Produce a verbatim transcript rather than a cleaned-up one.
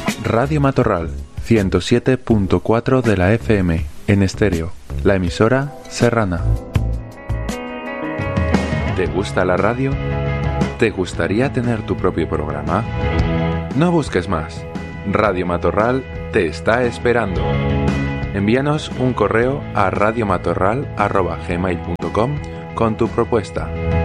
Radio Matorral, ciento siete punto cuatro de la F M, en estéreo, la emisora serrana. ¿Te gusta la radio? ¿Te gustaría tener tu propio programa? No busques más. Radio Matorral te está esperando. Envíanos un correo a radiomatorral arroba gmail punto com con tu propuesta.